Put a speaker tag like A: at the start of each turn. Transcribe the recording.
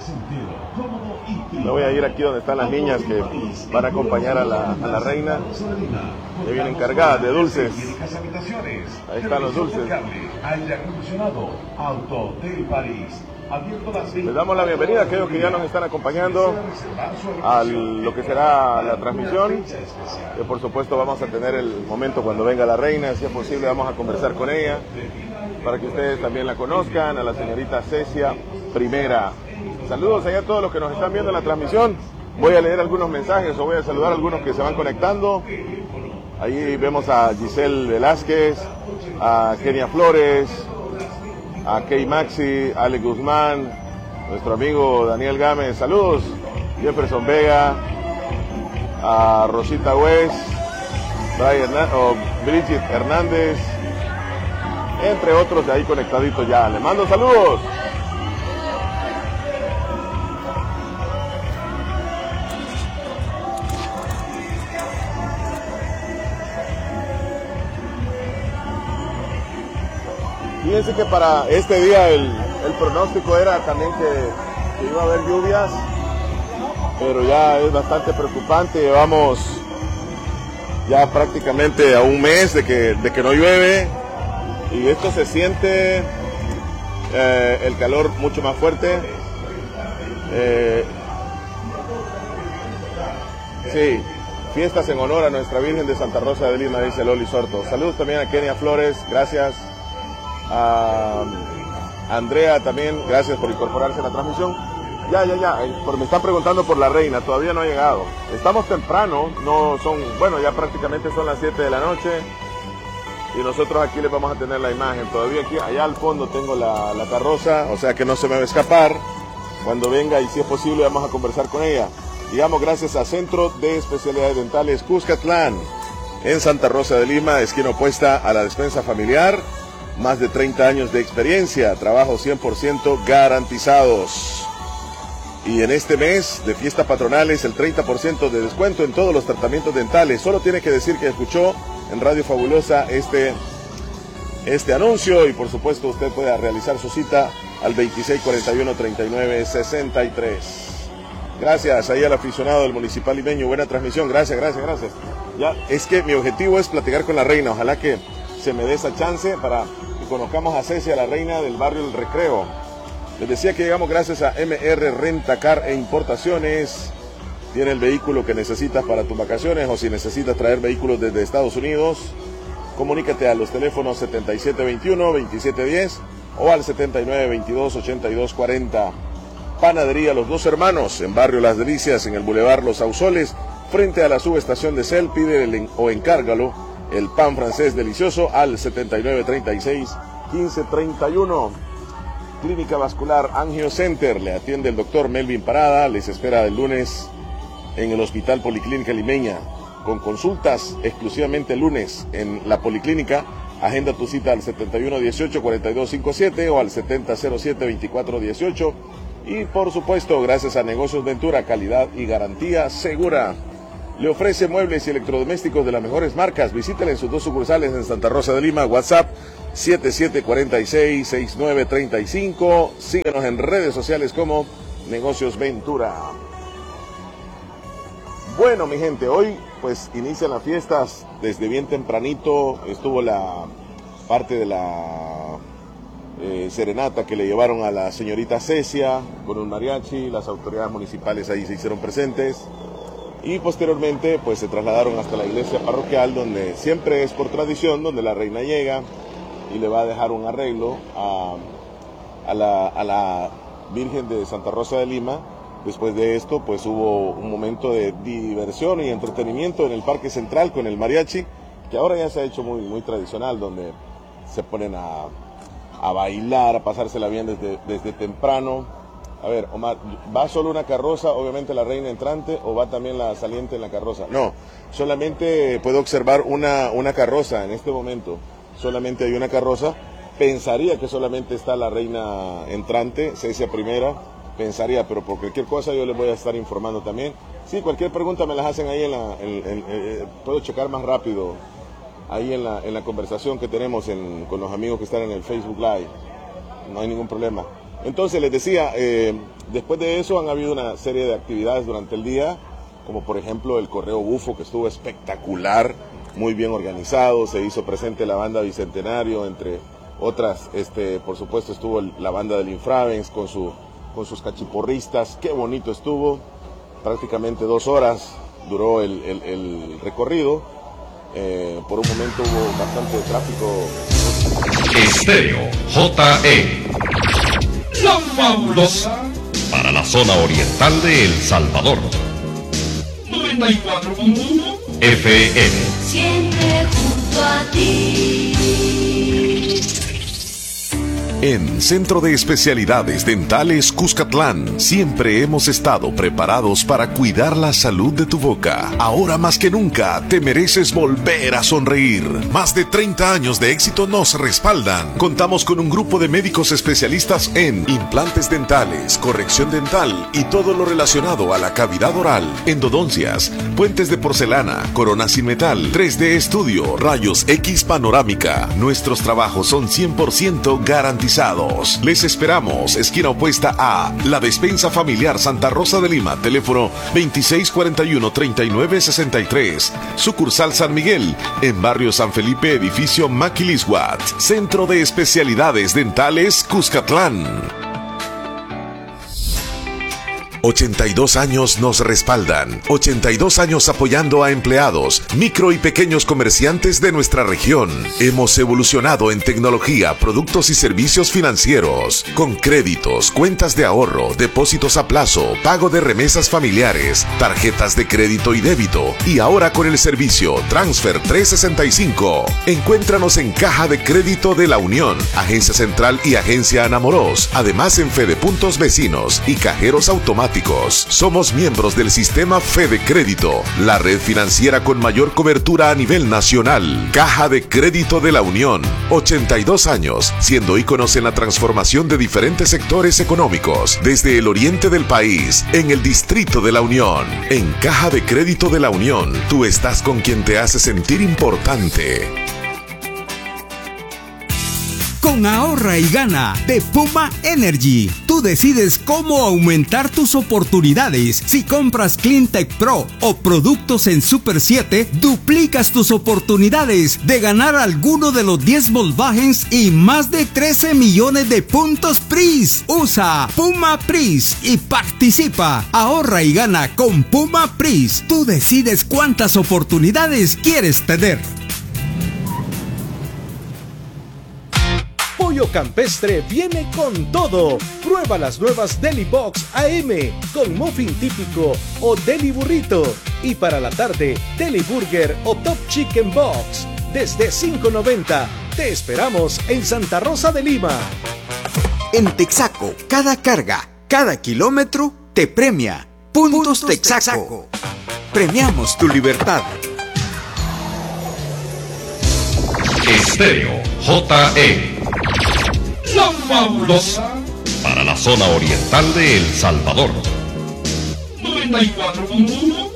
A: Me voy a ir aquí donde están las niñas que van a acompañar a la reina, que vienen cargadas de dulces. Ahí están los dulces. Les damos la bienvenida a aquellos que ya nos están acompañando a lo que será la transmisión, que por supuesto vamos a tener el momento cuando venga la reina, si es posible vamos a conversar con ella, para que ustedes también la conozcan, a la señorita Cecia Primera. Saludos allá a todos los que nos están viendo en la transmisión. Voy a leer algunos mensajes o voy a saludar a algunos que se van conectando. Ahí vemos a Giselle Velázquez, a Kenia Flores, a Key Maxi, Ale Guzmán, nuestro amigo Daniel Gámez, saludos, Jefferson Vega, a Rosita West, Bridget Hernández, entre otros de ahí conectaditos ya. Les mando saludos. Fíjense que para este día el pronóstico era también que iba a haber lluvias, pero ya es bastante preocupante. Llevamos ya prácticamente a un mes de que no llueve y esto se siente el calor mucho más fuerte. Sí, fiestas en honor a nuestra Virgen de Santa Rosa de Lima, dice Loli Sorto. Saludos también a Kenia Flores, gracias. A Andrea también, gracias por incorporarse a la transmisión. Me están preguntando por la reina, todavía no ha llegado. Estamos temprano, ya prácticamente son las 7 de la noche y nosotros aquí les vamos a tener la imagen. Todavía aquí, allá al fondo tengo la carroza, o sea que no se me va a escapar. Cuando venga y si es posible vamos a conversar con ella. Digamos gracias a Centro de Especialidades Dentales Cuscatlán, en Santa Rosa de Lima, esquina opuesta a la despensa familiar. Más de 30 años de experiencia, trabajos 100% garantizados. Y en este mes de fiestas patronales, el 30% de descuento en todos los tratamientos dentales. Solo tiene que decir que escuchó en Radio Fabulosa este anuncio y por supuesto usted puede realizar su cita al 2641-3963. Gracias ahí al aficionado del Municipal Limeño, buena transmisión, gracias. Ya, es que mi objetivo es platicar con la reina, ojalá que se me dé esa chance para que conozcamos a Cecia, la reina del barrio El Recreo. Les decía que llegamos gracias a MR Rentacar e Importaciones. Tiene el vehículo que necesitas para tus vacaciones o si necesitas traer vehículos desde Estados Unidos, comunícate a los teléfonos 7721-2710 o al 7922-8240. Panadería Los Dos Hermanos, en barrio Las Delicias, en el Boulevard Los Ausoles, frente a la subestación de Cel. Pide o encárgalo el pan francés delicioso al 7936-1531. Clínica Vascular Angio Center, le atiende el doctor Melvin Parada, les espera el lunes en el Hospital Policlínica Limeña, con consultas exclusivamente el lunes en la Policlínica. Agenda tu cita al 7118-4257 o al 7007-2418. Y por supuesto, gracias a Negocios Ventura, calidad y garantía segura. Le ofrece muebles y electrodomésticos de las mejores marcas. Visítale en sus dos sucursales en Santa Rosa de Lima. WhatsApp 7746-6935. Síguenos en redes sociales como Negocios Ventura. Bueno, mi gente, hoy pues inician las fiestas desde bien tempranito. Estuvo la parte de la serenata que le llevaron a la señorita Cecia con un mariachi. Las autoridades municipales ahí se hicieron presentes. Y posteriormente pues se trasladaron hasta la iglesia parroquial, donde siempre es por tradición, donde la reina llega y le va a dejar un arreglo a la Virgen de Santa Rosa de Lima. Después de esto pues hubo un momento de diversión y entretenimiento en el Parque Central con el mariachi, que ahora ya se ha hecho muy tradicional, donde se ponen a bailar, a pasársela bien desde temprano. A ver, Omar, ¿va solo una carroza, obviamente la reina entrante, o va también la saliente en la carroza? No, solamente puedo observar una carroza en este momento. Solamente hay una carroza. Pensaría que solamente está la reina entrante, Cecia Primera. Pensaría, pero por cualquier cosa yo les voy a estar informando también. Sí, cualquier pregunta me las hacen ahí puedo checar más rápido ahí en la conversación que tenemos con los amigos que están en el Facebook Live. No hay ningún problema. Entonces les decía, después de eso han habido una serie de actividades durante el día, como por ejemplo el Correo Bufo, que estuvo espectacular, muy bien organizado, se hizo presente la banda Bicentenario, entre otras, por supuesto estuvo la banda del Infravens con sus cachiporristas, qué bonito estuvo, prácticamente 2 horas duró el recorrido, por un momento hubo bastante tráfico.
B: Estéreo JE, la fabulosa, para la zona oriental de El Salvador. 94.1 FM.
C: Siempre junto a ti.
D: En Centro de Especialidades Dentales Cuscatlán, siempre hemos estado preparados para cuidar la salud de tu boca. Ahora más que nunca, te mereces volver a sonreír. Más de 30 años de éxito nos respaldan. Contamos con un grupo de médicos especialistas en implantes dentales, corrección dental y todo lo relacionado a la cavidad oral, endodoncias, puentes de porcelana, coronas sin metal, 3D estudio, rayos X panorámica. Nuestros trabajos son 100% garantizados. Les esperamos, esquina opuesta a La Despensa Familiar Santa Rosa de Lima, teléfono 2641-3963, sucursal San Miguel, en barrio San Felipe, edificio Maquilisguat, Centro de Especialidades Dentales Cuscatlán. 82 años nos respaldan. 82 años apoyando a empleados, micro y pequeños comerciantes de nuestra región. Hemos evolucionado en tecnología, productos y servicios financieros, con créditos, cuentas de ahorro, depósitos a plazo, pago de remesas familiares, tarjetas de crédito y débito, y ahora con el servicio Transfer 365. Encuéntranos en Caja de Crédito de la Unión, Agencia Central y Agencia Anamoros, además en Fedepuntos Vecinos y cajeros automáticos. Somos miembros del sistema Fede Crédito, la red financiera con mayor cobertura a nivel nacional. Caja de Crédito de la Unión, 82 años, siendo íconos en la transformación de diferentes sectores económicos, desde el oriente del país, en el Distrito de la Unión. En Caja de Crédito de la Unión, tú estás con quien te hace sentir importante.
E: Con Ahorra y Gana de Puma Energy, tú decides cómo aumentar tus oportunidades. Si compras Cleantech Pro o productos en Super 7, duplicas tus oportunidades de ganar alguno de los 10 Volkswagens y más de 13 millones de puntos PRIS. Usa Puma PRIS y participa. Ahorra y gana con Puma PRIS. Tú decides cuántas oportunidades quieres tener.
F: Pollo Campestre viene con todo. Prueba las nuevas Deli Box AM con muffin típico o Deli Burrito. Y para la tarde, Deli Burger o Top Chicken Box desde $5.90. Te esperamos en Santa Rosa de Lima.
E: En Texaco, cada carga, cada kilómetro te premia. Puntos Texaco. Premiamos tu libertad.
B: Estéreo JE, la fabulosa, para la zona oriental de El Salvador. 94.1